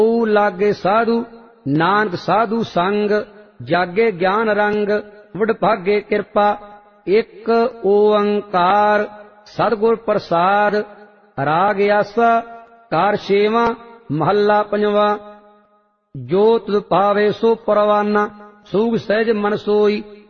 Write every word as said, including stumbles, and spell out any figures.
लागे साधु नानक साधु संग, जागे ज्ञान रंग वडभागे कृपा। एक ओंकार सतगुर प्रसाद, राग आसा कार छेवां महला पंजवां। जो तुध पावे सो परवाना, सूग सहज मन सोई।